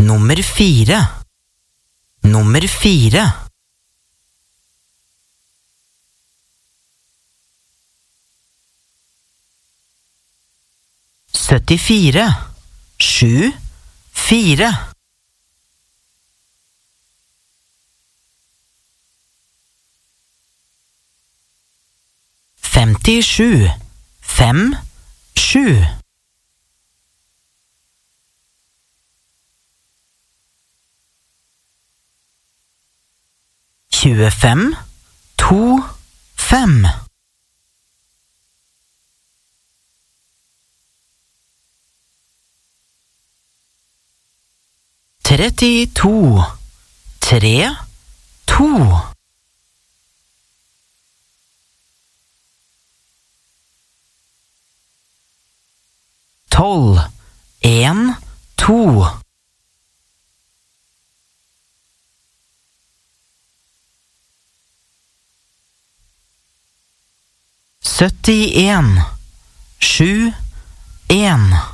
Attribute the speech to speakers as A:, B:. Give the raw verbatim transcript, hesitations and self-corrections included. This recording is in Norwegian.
A: Nummer fire. Nummer fire. Syttifire. Sju. Fire. Femtisju. Fem. Sju. Tjuefem. To. Fem. Trettito. Tre. To. Tolv. En. To. Syttien. Sju. En.